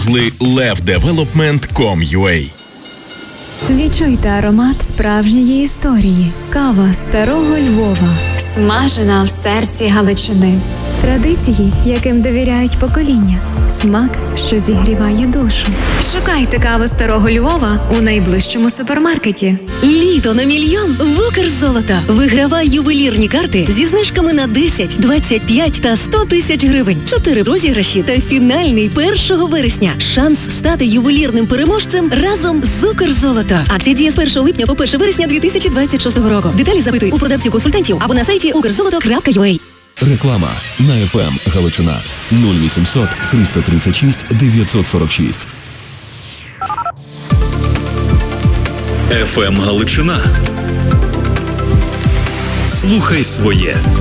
levdevelopment.com.ua. Відчуйте аромат справжньої історії. Кава старого Львова. Смажена в серці Галичини. Традиції, яким довіряють покоління. Смак, що зігріває душу. Шукайте каву старого Львова у найближчому супермаркеті. Літо на мільйон в Укрзолото. Вигравай ювелірні карти зі знижками на 10, 25 та 100 тисяч гривень. 4 розіграші та фінальний 1 вересня. Шанс стати ювелірним переможцем разом з Укрзолото. Акція діє з 1 липня по 1 вересня 2026 року. Деталі запитуй у продавців-консультантів або на сайті ukrzoloto.ua. Реклама на FM Галичина 0800 336 946. FM Галичина. Слухай своє.